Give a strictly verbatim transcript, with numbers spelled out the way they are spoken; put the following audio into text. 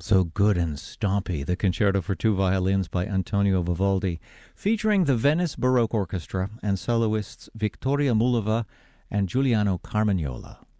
So good and stompy, the Concerto for Two Violins by Antonio Vivaldi, featuring the Venice Baroque Orchestra and soloists Victoria Mulova and Giuliano Carmagnola.